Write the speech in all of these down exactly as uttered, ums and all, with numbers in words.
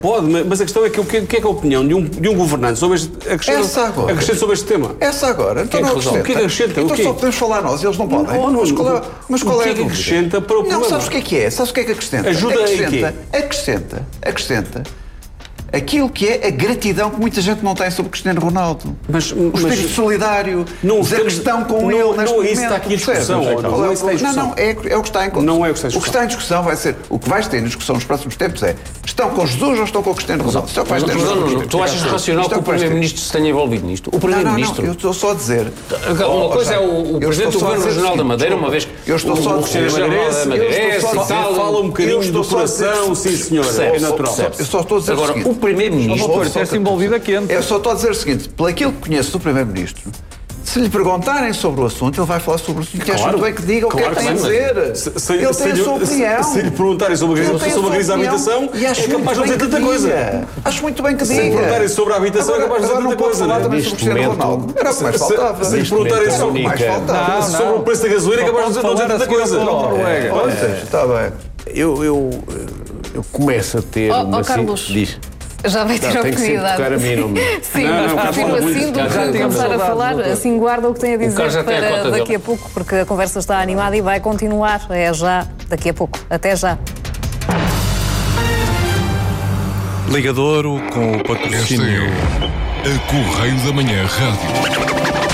Pode, mas a questão é que o que é, que é a opinião de um, de um governante sobre este, acrescenta, acrescenta sobre este tema? Essa agora. Então não acrescenta. O que é que acrescenta? Então o quê? Só podemos falar nós, eles não podem. Não, não, mas qual é, mas qual o é que a é que acrescenta para o problema? Não, sabes o que é que é? Sabes o que é que acrescenta? Ajuda acrescenta, em quê? Acrescenta, acrescenta aquilo que é a gratidão que muita gente não tem sobre Cristiano Ronaldo. Mas, o mas, espírito solidário, não, a questão com não, ele não, neste não, momento. isso está aqui em discussão. Não, não, não, está em discussão. não, é, é o que está em discussão. Não é o que está em discussão. O que está em discussão vai ser, o que vais ter em discussão nos próximos tempos é, estão com Jesus ou estão com o Cristiano Ronaldo? Isso é o que vais ter. Não, não, não. Tu achas racional que o Primeiro-Ministro se tenha envolvido nisto? O Primeiro-Ministro... Não, não, eu estou só a dizer... Uma coisa é o Presidente do Governo Regional da Madeira, uma vez que eu estou só a dizer... Fala um bocadinho do coração, sim senhor, é natural. Eu só estou a dizer o seguinte... Agora, o Primeiro-Ministro... ter-se envolvido a quente. Eu só estou a dizer o seguinte, pelo aquilo que conheço do Primeiro-Ministro, se lhe perguntarem sobre o assunto, ele vai falar sobre o assunto. Claro, acho muito bem que diga o que é que tem a dizer. Se, se, ele se, tem se, a sua opinião. Se, se lhe perguntarem sobre a crise, sobre a crise da habitação, é capaz de dizer tanta coisa. Acho muito bem que diga. Se lhe perguntarem sobre a habitação, é capaz de dizer tanta coisa. Agora não pode falar também sobre o Cristiano Ronaldo. Era o que mais faltava. Se lhe perguntarem sobre o preço da gasolina, é capaz de dizer tanta coisa. Está bem. Eu, eu, eu começo a ter oh, uma... Oh, Carlos, diz. já vai ter não, a oportunidade. Tem que sempre tocar a mim, não me... Sim, não, mas não, prefiro assim do que começar a falar. Assim guarda o que tem a dizer para daqui dele. a pouco, porque a conversa está animada e vai continuar. É já, daqui a pouco. Até já. Ligadouro com o patrocínio. É a Correio da Manhã Rádio.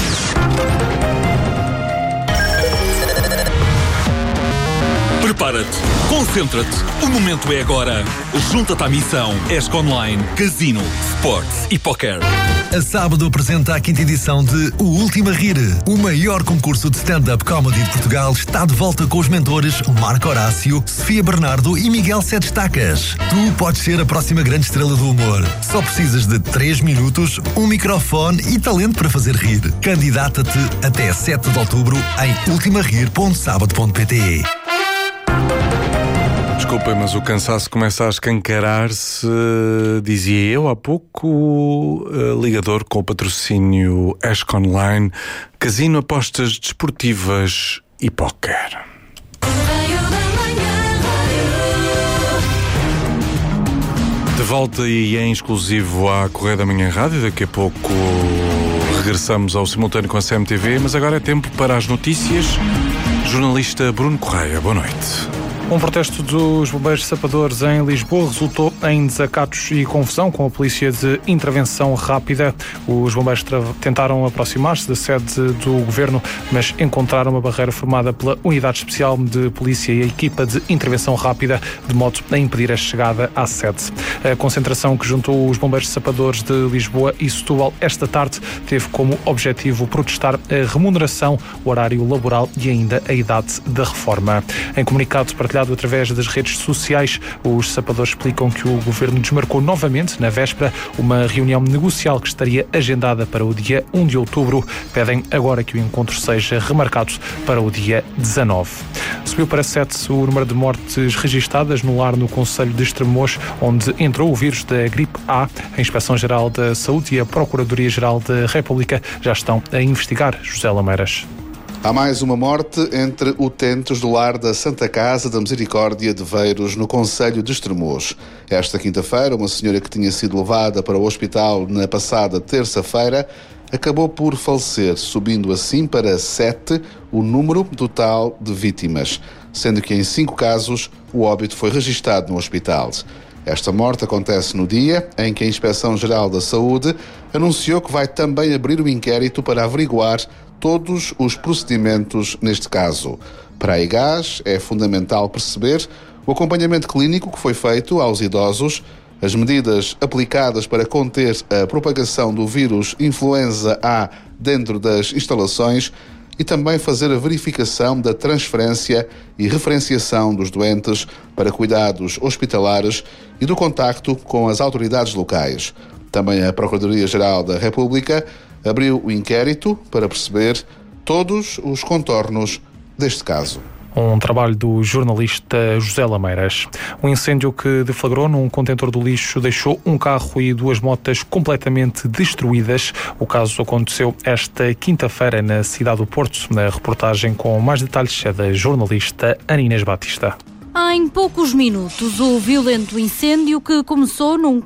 Prepara-te, concentra-te, o momento é agora. Junta-te à missão ESC Online, Casino, Sports e Poker. A sábado apresenta a quinta edição de O Último a Rir. O maior concurso de stand-up comedy de Portugal está de volta com os mentores Marco Horácio, Sofia Bernardo e Miguel Sete Estacas. Tu podes ser a próxima grande estrela do humor. Só precisas de três minutos, um microfone e talento para fazer rir. Candidata-te até sete de outubro em ultimarir ponto sábado ponto pt. Desculpem, mas o cansaço começa a escancarar-se, dizia eu há pouco, uh, ligador com o patrocínio ESC Online, Casino, apostas desportivas e póquer. De volta e em exclusivo à Correio da Manhã Rádio, daqui a pouco regressamos ao simultâneo com a C M T V, mas agora é tempo para as notícias. Jornalista Bruno Correia, boa noite. Um protesto dos bombeiros sapadores em Lisboa resultou em desacatos e confusão com a polícia de intervenção rápida. Os bombeiros tra- tentaram aproximar-se da sede do governo, mas encontraram uma barreira formada pela unidade especial de polícia e a equipa de intervenção rápida, de modo a impedir a chegada à sede. A concentração que juntou os bombeiros sapadores de Lisboa e Setúbal esta tarde teve como objetivo protestar a remuneração, o horário laboral e ainda a idade da reforma. Em comunicado partilhado através das redes sociais, os sapadores explicam que o governo desmarcou novamente, na véspera, uma reunião negocial que estaria agendada para o dia um de outubro. Pedem agora que o encontro seja remarcado para o dia dezanove. Subiu para sete o número de mortes registadas no lar no concelho de Estremoz, onde entrou o vírus da gripe A. A Inspeção-Geral da Saúde e a Procuradoria-Geral da República já estão a investigar. José Lameiras. Há mais uma morte entre utentes do lar da Santa Casa da Misericórdia de Veiros, no concelho de Estremoz. Esta quinta-feira, uma senhora que tinha sido levada para o hospital na passada terça-feira acabou por falecer, subindo assim para sete o número total de vítimas, sendo que em cinco casos o óbito foi registado no hospital. Esta morte acontece no dia em que a Inspeção-Geral da Saúde anunciou que vai também abrir um inquérito para averiguar todos os procedimentos neste caso. Para a IGAS é fundamental perceber o acompanhamento clínico que foi feito aos idosos, as medidas aplicadas para conter a propagação do vírus influenza A dentro das instalações e também fazer a verificação da transferência e referenciação dos doentes para cuidados hospitalares e do contacto com as autoridades locais. Também a Procuradoria-Geral da República abriu o inquérito para perceber todos os contornos deste caso. Um trabalho do jornalista José Lameiras. Um incêndio que deflagrou num contentor do lixo deixou um carro e duas motas completamente destruídas. O caso aconteceu esta quinta-feira na cidade do Porto. Na reportagem com mais detalhes é da jornalista Ana Inês Batista. Em poucos minutos, o violento incêndio que começou num